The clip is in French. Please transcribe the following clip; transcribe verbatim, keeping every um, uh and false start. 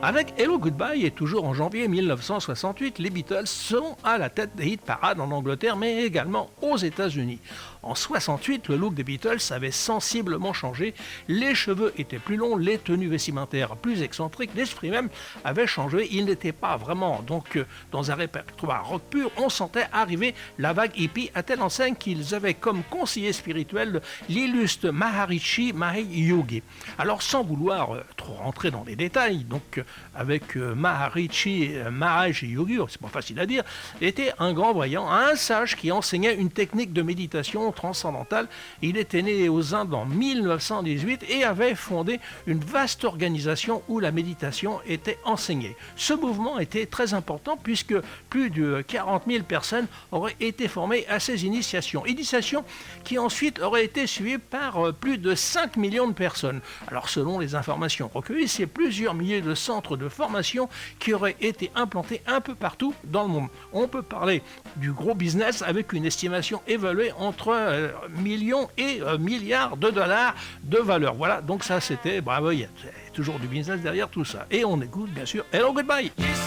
Avec Hello Goodbye et toujours en janvier mille neuf cent soixante-huit, les Beatles sont à la tête des hit parades en Angleterre mais également aux États-Unis. En soixante-huit, le look des Beatles avait sensiblement changé, les cheveux étaient plus longs, les tenues vestimentaires plus excentriques, l'esprit même avait changé, il n'était pas vraiment donc dans un répertoire rock pur, on sentait arriver la vague hippie à telle enseigne qu'ils avaient comme conseiller spirituel l'illustre Maharishi Mahesh Yogi. Alors sans vouloir euh, trop rentrer dans les détails, donc euh, avec euh, Maharishi euh, Mahesh Yogi, c'est pas facile à dire, était un grand voyant, un sage qui enseignait une technique de méditation transcendantale. Il était né aux Indes en mille neuf cent dix-huit et avait fondé une vaste organisation où la méditation était enseignée. Ce mouvement était très important puisque plus de quarante mille personnes auraient été formées à ces initiations. Initiations qui ensuite auraient été suivies par plus de cinq millions de personnes. Alors selon les informations recueillies, c'est plusieurs milliers de centres de formation qui auraient été implantés un peu partout dans le monde. On peut parler du gros business avec une estimation évaluée entre euh, millions et euh, milliards de dollars de valeur. Voilà, donc ça c'était, bravo, il y a toujours du business derrière tout ça. Et on écoute bien sûr Hello Goodbye.